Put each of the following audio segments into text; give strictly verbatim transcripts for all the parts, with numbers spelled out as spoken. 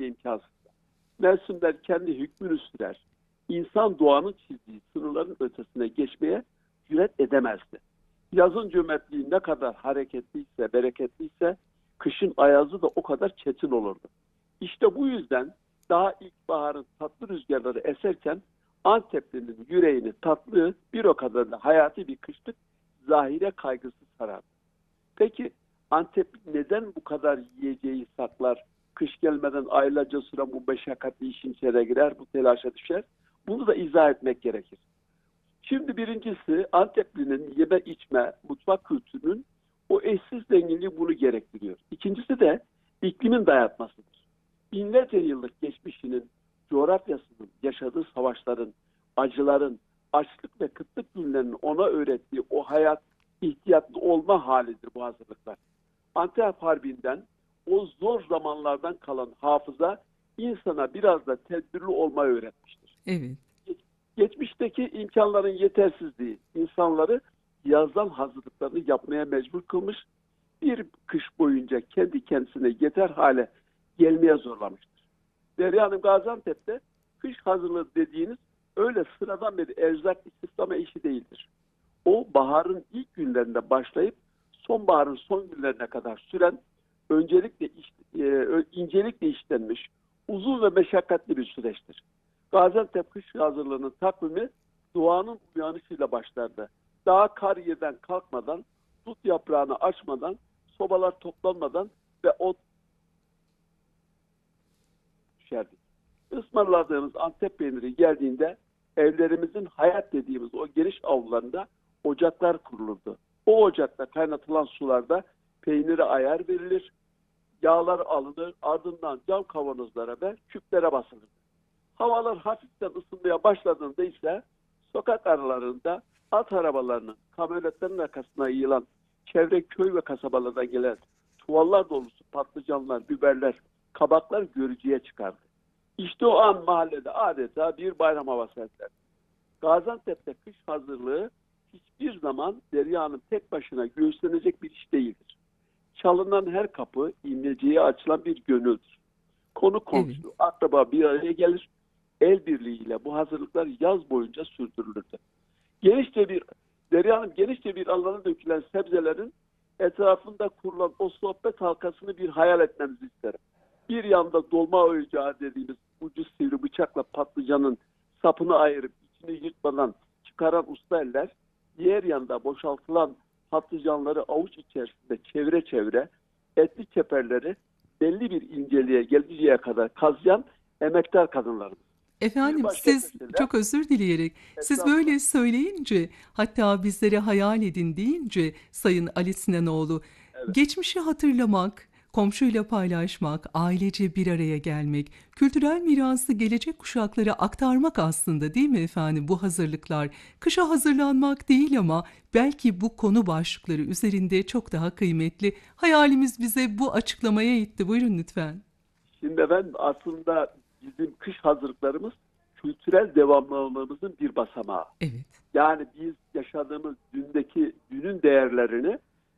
imkansız. Mevsimler kendi hükmünü sürer. İnsan doğanın çizdiği sınırların ötesine geçmeye cüret edemezdi. Yazın cömertliği ne kadar hareketliyse, bereketliyse, kışın ayazı da o kadar çetin olurdu. İşte bu yüzden daha ilkbaharın tatlı rüzgarları eserken Anteplinin yüreğini tatlı, bir o kadar da hayati bir kışlık zahire kaygısı sarardı. Peki Antep neden bu kadar yiyeceği saklar, kış gelmeden aylarca süren bu meşakkatli işin içine girer, bu telaşa düşer? Bunu da izah etmek gerekir. Şimdi birincisi Anteplinin yeme içme, mutfak kültürünün o eşsiz zenginliği bunu gerektiriyor. İkincisi de iklimin dayatmasıdır. Binlerce yıllık geçmişinin, coğrafyasının, yaşadığı savaşların, acıların, açlık ve kıtlık günlerinin ona öğrettiği o hayat ihtiyatlı olma halidir bu hazırlıklar. Antep Harbi'nden, o zor zamanlardan kalan hafıza insana biraz da tedbirli olmayı öğretmiştir. Evet. Geçmişteki imkanların yetersizliği insanları yazdan hazırlıklarını yapmaya mecbur kılmış, bir kış boyunca kendi kendisine yeter hale gelmeye zorlamıştır. Derya Hanım, Gaziantep'te kış hazırlığı dediğiniz öyle sıradan bir erzak istihdamı işi değildir. O baharın ilk günlerinde başlayıp sonbaharın son günlerine kadar süren, öncelikle iş, e, incelikle işlenmiş uzun ve meşakkatli bir süreçtir. Gaziantep kış hazırlığının takvimi doğanın uyanışıyla başlardı. Daha kar yerden kalkmadan, dut yaprağını açmadan, sobalar toplanmadan ve ot düşerdik. Ismarladığımız Antep peyniri geldiğinde evlerimizin hayat dediğimiz o geniş avlularında ocaklar kurulurdu. O ocakta kaynatılan sularda peynire ayar verilir, yağlar alınır, ardından cam kavanozlara ve küplere basılır. Havalar hafiften ısınmaya başladığında ise sokak aralarında at arabalarının, kamyonetlerin arkasına yığılan çevre köy ve kasabalardan gelen çuvallar dolusu patlıcanlar, biberler, kabaklar görücüye çıkardı. İşte o an mahallede adeta bir bayram havası eserdi. Gaziantep'te kış hazırlığı hiçbir zaman Derya Hanım tek başına göğüslenecek bir iş değildir. Çalınan her kapı imleciye açılan bir gönüldür. Konu Evet. komşu, akraba bir araya gelir. El birliğiyle bu hazırlıklar yaz boyunca sürdürülürdü. Genişçe bir, Derya Hanım, genişçe bir alana dökülen sebzelerin etrafında kurulan o sohbet halkasını bir hayal etmemizi isterim. Bir yanda dolma oyacağı dediğimiz ucu sivri bıçakla patlıcanın sapını ayırıp içini yırtmadan çıkaran usta eller, diğer yanda boşaltılan patlıcanları avuç içerisinde çevire çevire etli keperleri belli bir inceliğe gelinceye kadar kazıyan emektar kadınlarımız. Bir Efendim, başka siz köşede çok özür dileyerek, siz estağfurullah. böyle söyleyince, hatta bizlere hayal edin deyince Sayın Ali Sinanoğlu, Evet. geçmişi hatırlamak, komşuyla paylaşmak, ailece bir araya gelmek, kültürel mirası gelecek kuşaklara aktarmak aslında, değil mi efendim bu hazırlıklar? Kışa hazırlanmak değil ama belki bu konu başlıkları üzerinde çok daha kıymetli. Hayalimiz bize bu açıklamaya itti. Buyurun lütfen. Şimdi ben aslında bizim kış hazırlıklarımız kültürel devamlılığımızın bir basamağı. Evet, Yani biz yaşadığımız dündeki günün değerlerini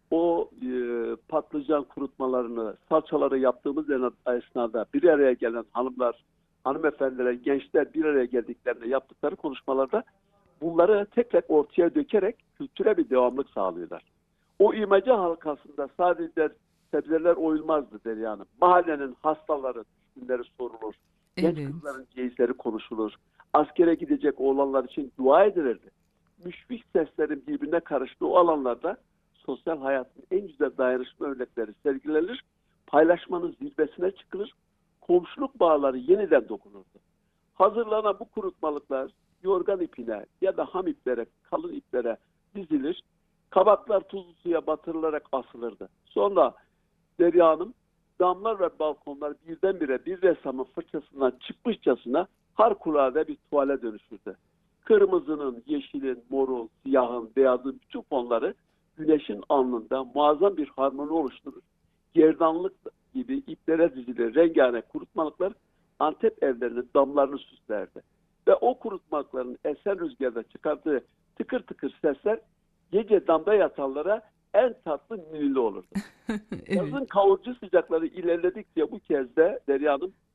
o e, patlıcan kurutmalarını, salçaları yaptığımız esnada bir araya gelen hanımlar, hanımefendiler, gençler bir araya geldiklerinde yaptıkları konuşmalarda bunları tek tek ortaya dökerek kültüre bir devamlık sağlıyorlar. O imece halkasında sadece sebzeler oyulmazdı Derya Hanım. Mahallenin hastaları, düşkünleri sorulur. Genç evet. kızların geyizleri konuşulur. Askere gidecek oğlanlar için dua edilirdi. Müşfik seslerin birbirine karıştığı o alanlarda sosyal hayatın en güzel dayanışma örnekleri sergilenir. Paylaşmanın zirvesine çıkılır. Komşuluk bağları yeniden dokunurdu. Hazırlanan bu kurutmalıklar yorgan ipine ya da ham iplere, kalın iplere dizilir. Kabaklar tuzlu suya batırılarak asılırdı. Sonra Derya Hanım, damlar ve balkonlar birdenbire bir ressamın fırçasından çıkmışçasına harikulade bir tuvale dönüşürdü. Kırmızının, yeşilin, morun, siyahın, beyazın bütün fonları güneşin alnında muazzam bir harmoni oluşturur. Gerdanlık gibi iplere dizilir rengarenk kurutmalıklar Antep evlerinin damlarını süslerdi. Ve o kurutmalıkların esen rüzgarda çıkardığı tıkır tıkır sesler gece damda yatanlara en tatlı ninni olurdu. Evet. Yazın kavurucu sıcakları ilerledikçe bu kez de Derya Hanım